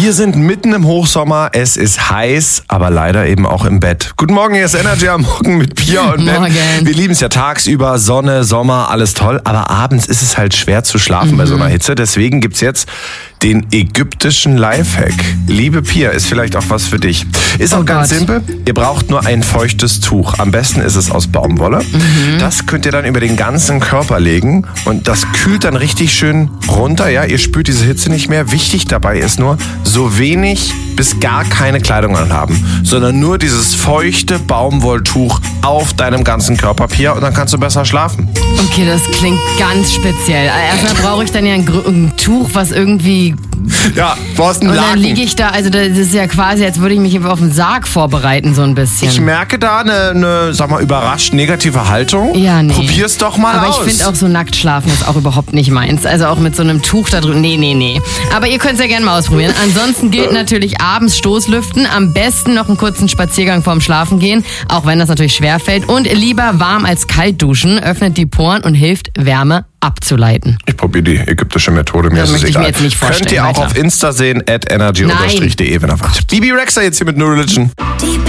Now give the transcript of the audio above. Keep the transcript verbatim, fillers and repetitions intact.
Wir sind mitten im Hochsommer, es ist heiß, aber leider eben auch im Bett. Guten Morgen, hier ist Energy am Morgen mit Pia und Ben. Morgen. Wir lieben es ja tagsüber, Sonne, Sommer, alles toll, aber abends ist es halt schwer zu schlafen mhm. bei so einer Hitze. Deswegen gibt's jetzt den ägyptischen Lifehack. Liebe Pia, ist vielleicht auch was für dich. Ist auch oh ganz Gott. simpel. Ihr braucht nur ein feuchtes Tuch. Am besten ist es aus Baumwolle. Mhm. Das könnt ihr dann über den ganzen Körper legen und das kühlt dann richtig schön runter. Ja, ihr spürt diese Hitze nicht mehr. Wichtig dabei ist nur, so wenig bis gar keine Kleidung anhaben, sondern nur dieses feuchte Baumwolltuch auf deinem ganzen Körper, Pia, und dann kannst du besser schlafen. Okay, das klingt ganz speziell. Erstmal brauche ich dann ja ein, Gr- ein Tuch, was irgendwie... Ja, du hast einen Und dann Laken. liege ich da, also das ist ja quasi, als würde ich mich auf den Sarg vorbereiten, so ein bisschen. Ich merke da eine, eine, sag mal, überrascht negative Haltung. Ja, nee. Probier's doch mal Aber aus. ich finde auch so nackt schlafen ist auch überhaupt nicht meins. Also auch mit so einem Tuch da drüben. Nee, nee, nee. Aber ihr könnt es ja gerne mal ausprobieren. Ansonsten gilt natürlich abends Stoßlüften. Am besten noch einen kurzen Spaziergang vorm Schlafen gehen. Auch wenn das natürlich schwerfällt. Und lieber warm als kalt duschen. Öffnet die Poren und hilft, Wärme abzuleiten. Ich probiere die ägyptische Methode, mir Das ist es möchte ich egal. mir jetzt nicht vorstellen, Könnt ihr auch weiter. auf Insta sehen, at energy de, wenn ihr wollt. Bibi Rexha jetzt hier mit No Religion.